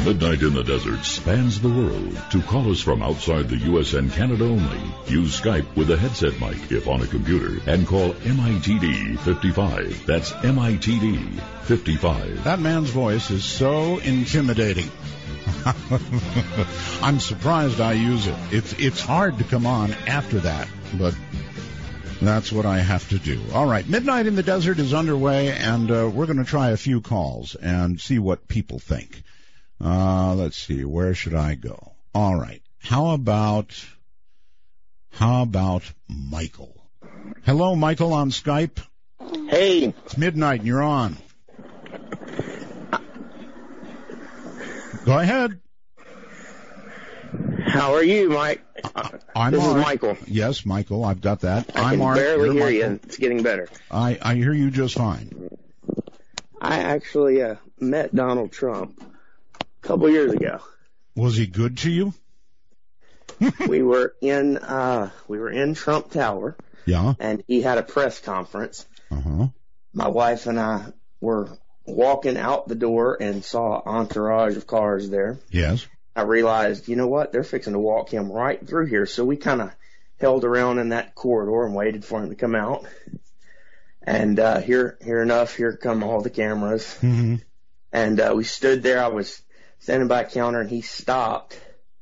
Midnight in the Desert spans the world. To call us from outside the U.S. and Canada only, use Skype with a headset mic if on a computer and call MITD 55. That's MITD 55. That man's voice is so intimidating. I'm surprised I use it. It's hard to come on after that, but that's what I have to do. All right, Midnight in the Desert is underway, and we're going to try a few calls and see what people think. Let's see, where should I go? All right, how about Michael? Hello, Michael, on Skype. Hey. It's midnight, and you're on. Go ahead. How are you, Mike? This is Michael. Yes, Michael, I've got that. I can barely hear you. It's getting better. I hear you just fine. I actually met Donald Trump a couple years ago. Was he good to you? We were in Trump Tower. Yeah. And he had a press conference. Uh-huh. My wife and I were walking out the door and saw an entourage of cars there. Yes. I realized, you know what, they're fixing to walk him right through here. So we kind of held around in that corridor and waited for him to come out. And here come all the cameras. Mm-hmm. And we stood there. I was standing by a counter, and he stopped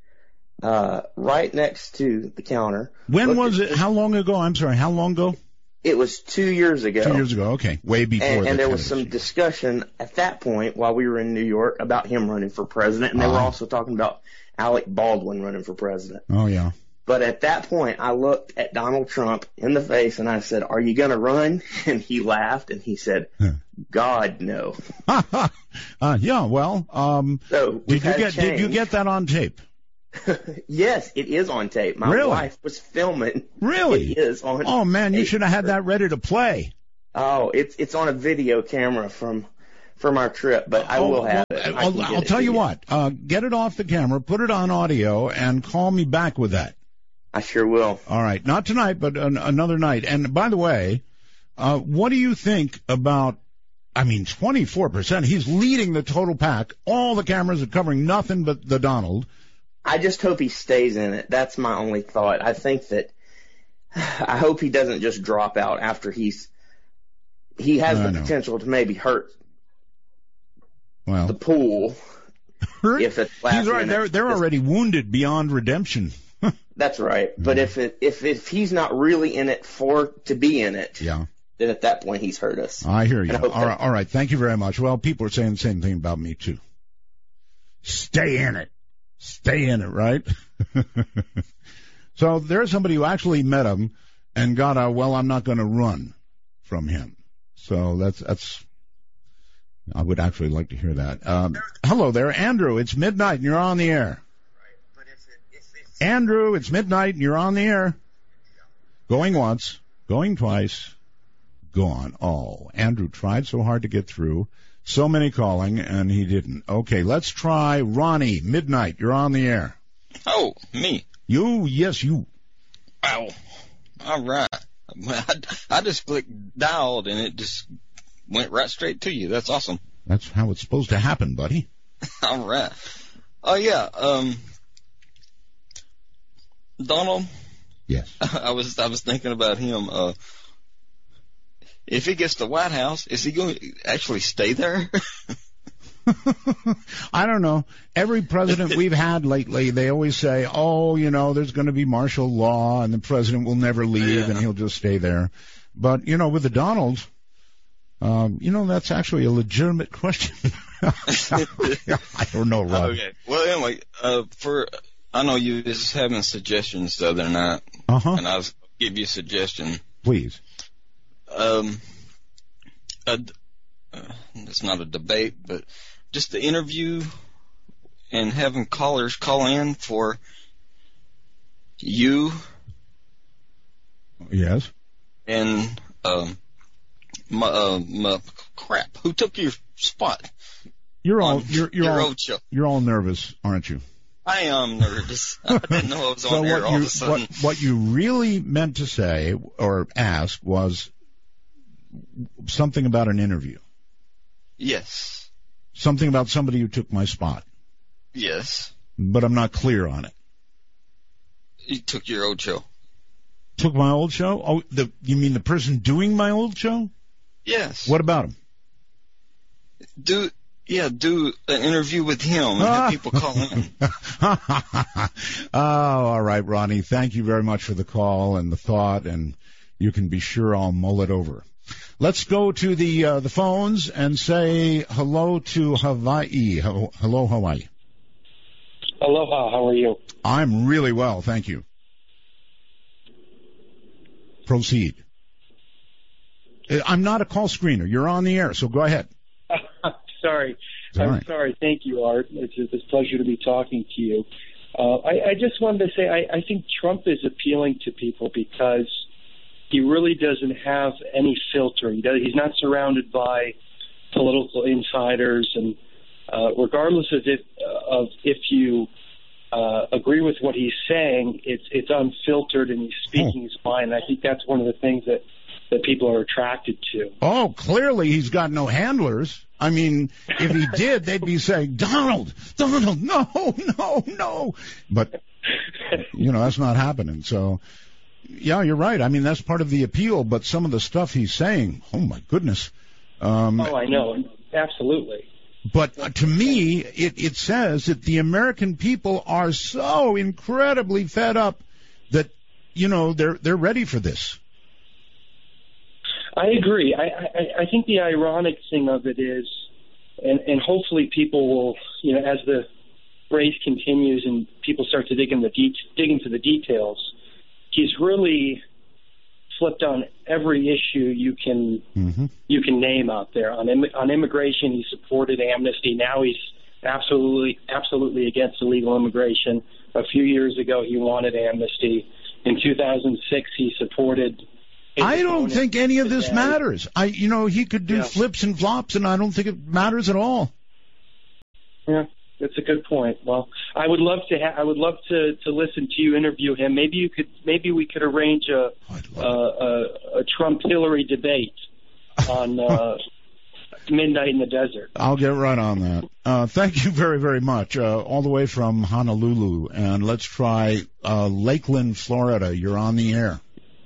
right next to the counter. When was it? How long ago? I'm sorry, how long ago? It was 2 years ago. 2 years ago, okay. Way before and there was some discussion at that point while we were in New York about him running for president, and they were also talking about Alec Baldwin running for president. Oh, yeah. But at that point, I looked at Donald Trump in the face, and I said, "Are you going to run?" And he laughed, and he said, "God, no." Yeah, well, so did you get that on tape? Yes, it is on tape. My wife was filming. Really? It is on tape. Oh, man, you should have had that ready to play. Oh, it's on a video camera from our trip, but I will have it. I'll tell you what. Get it off the camera, put it on audio, and call me back with that. I sure will. All right. Not tonight, but another night. And by the way, what do you think about, 24%. He's leading the total pack. All the cameras are covering nothing but the Donald. I just hope he stays in it. That's my only thought. I hope he doesn't just drop out after he has the potential to maybe hurt the pool. Hurt? If it's last He's right. They're already wounded beyond redemption. That's right. But if he's not really in it to be in it, yeah, then at that point he's hurt us. I hear you. All right. Thank you very much. Well, people are saying the same thing about me too. Stay in it. Stay in it, right? So there's somebody who actually met him and got I'm not going to run from him. So that's I would actually like to hear that. Hello there, Andrew. It's midnight and you're on the air. Andrew, it's midnight and you're on the air. Going once, going twice, gone. Oh, Andrew tried so hard to get through. So many calling, and he didn't. Okay, let's try Ronnie. Midnight, you're on the air. Oh, me. You, yes, you. Oh, all right. I just clicked dialed, and it just went right straight to you. That's awesome. That's how it's supposed to happen, buddy. All right. Oh, yeah. Donald? Yes. I was thinking about him. If he gets the White House, is he going to actually stay there? I don't know. Every president we've had lately, they always say, there's going to be martial law and the president will never leave and he'll just stay there. But, with the Donalds, that's actually a legitimate question. I don't know, Rob. Okay. Well, anyway, I know you was having suggestions the other night, and I'll give you a suggestion. Please. It's not a debate, but just the interview and having callers call in for you. Yes. And crap, who took your spot? You're all nervous, aren't you? I am nervous. I didn't know I was on air all of a sudden. What you really meant to say or ask was something about an interview. Yes. Something about somebody who took my spot. Yes. But I'm not clear on it. He took your old show. Took my old show? Oh, you mean the person doing my old show? Yes. What about him? Do an interview with him and have people call in. Oh, all right, Ronnie. Thank you very much for the call and the thought, and you can be sure I'll mull it over. Let's go to the phones and say hello to Hawaii. Hello, Hawaii. Aloha, how are you? I'm really well, thank you. Proceed. I'm not a call screener. You're on the air, so go ahead. Sorry. I'm sorry. Thank you, Art. It's a pleasure to be talking to you. I just wanted to say I think Trump is appealing to people because he really doesn't have any filter. He's not surrounded by political insiders, and regardless of if you agree with what he's saying, it's unfiltered and he's speaking his mind. And I think that's one of the things that people are attracted to. Oh, clearly he's got no handlers. I mean, if he did, they'd be saying, Donald, no. But, that's not happening. So, yeah, you're right. I mean, that's part of the appeal, but some of the stuff he's saying, oh, my goodness. I know. Absolutely. But to me, it says that the American people are so incredibly fed up that, they're ready for this. I agree. I think the ironic thing of it is, and hopefully people will, as the race continues and people start to dig into the details, he's really flipped on every issue you can name out there. On immigration, he supported amnesty. Now he's absolutely against illegal immigration. A few years ago, he wanted amnesty. In 2006, he supported. I don't think any of this matters. He could do flips and flops, and I don't think it matters at all. Yeah, that's a good point. Well, I would love to listen to you interview him. Maybe we could arrange a Trump-Hillary debate on Midnight in the Desert. I'll get right on that. Thank you very, very much. All the way from Honolulu, and let's try Lakeland, Florida. You're on the air.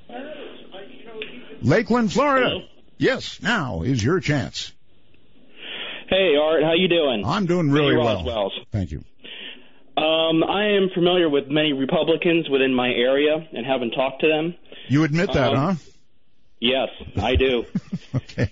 Lakeland, Florida. Hello? Yes, now is your chance. Hey, Art, how you doing? I'm doing really well. Wells. Thank you. I am familiar with many Republicans within my area and haven't talked to them. You admit that, huh? Yes, I do. Okay.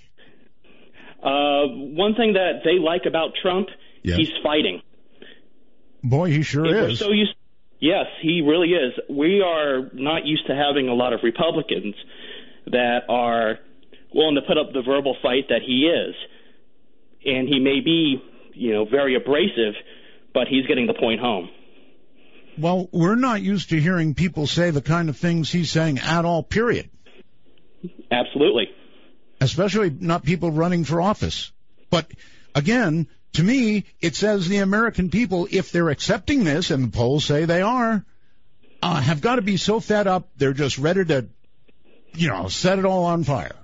One thing that they like about Trump, he's fighting. Boy, he sure is. Yes, he really is. We are not used to having a lot of Republicans that are willing to put up the verbal fight that he is. And he may be, very abrasive, but he's getting the point home. Well, we're not used to hearing people say the kind of things he's saying at all, period. Absolutely. Especially not people running for office. But, again, to me, it says the American people, if they're accepting this, and the polls say they are, have got to be so fed up, they're just ready to set it all on fire.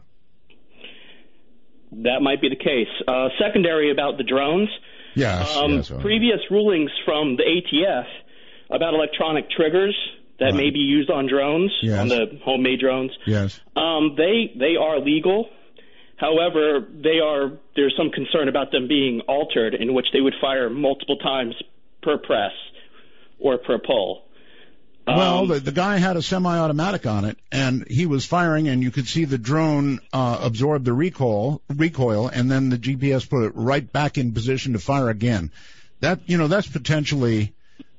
That might be the case. Secondary about the drones. Yes. Previous rulings from the ATF about electronic triggers that may be used on drones, on the homemade drones. Yes. They are legal. However, there's some concern about them being altered, in which they would fire multiple times per press or per pull. Well, the guy had a semi-automatic on it, and he was firing, and you could see the drone absorb the recoil, and then the GPS put it right back in position to fire again. That's potentially,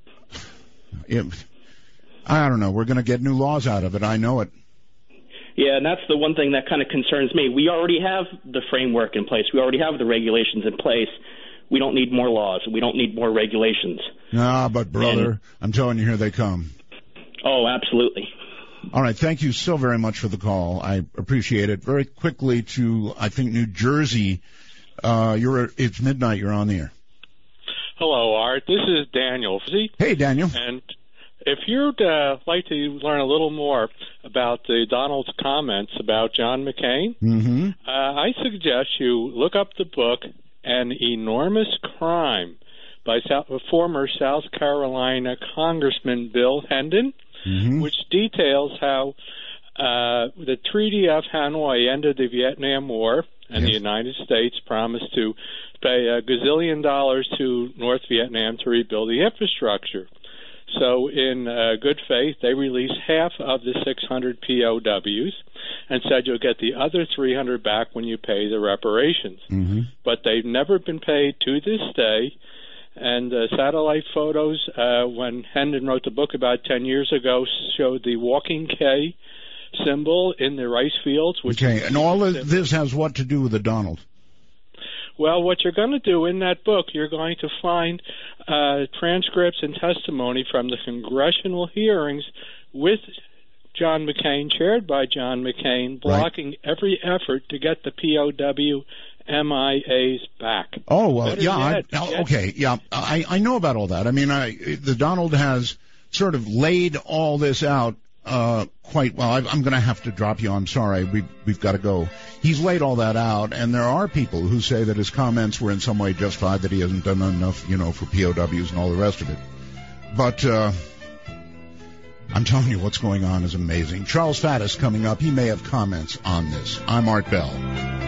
I don't know, we're going to get new laws out of it. I know it. Yeah, and that's the one thing that kind of concerns me. We already have the framework in place. We already have the regulations in place. We don't need more laws. We don't need more regulations. Nah, but brother, I'm telling you, here they come. Oh, absolutely. All right. Thank you so very much for the call. I appreciate it. Very quickly to, I think, New Jersey. It's midnight. You're on the air. Hello, Art. This is Daniel. Hey, Daniel. And if you'd like to learn a little more about Donald's comments about John McCain, I suggest you look up the book An Enormous Crime by former South Carolina Congressman Bill Hendon, which details how the Treaty of Hanoi ended the Vietnam War, and the United States promised to pay $1 gazillion to North Vietnam to rebuild the infrastructure. So in good faith, they released half of the 600 POWs and said you'll get the other 300 back when you pay the reparations. But they've never been paid to this day. And satellite photos, when Hendon wrote the book about 10 years ago, showed the walking K symbol in the rice fields. Which and all of this has what to do with the Donald? Well, what you're going to do in that book, you're going to find transcripts and testimony from the congressional hearings with John McCain, chaired by John McCain, blocking every effort to get the POW MIAs back. Oh, well, I know about all that. I mean, the Donald has sort of laid all this out quite well. I'm going to have to drop you. I'm sorry. We've got to go. He's laid all that out, and there are people who say that his comments were in some way justified, that he hasn't done enough, for POWs and all the rest of it. But I'm telling you, what's going on is amazing. Charles Faddis coming up. He may have comments on this. I'm Art Bell.